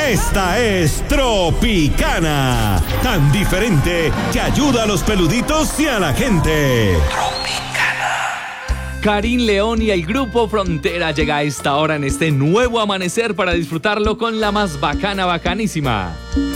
Esta es Tropicana, tan diferente que ayuda a los peluditos y a la gente. Karin León y el grupo Frontera llega a esta hora en este nuevo amanecer para disfrutarlo con la más bacana, bacanísima.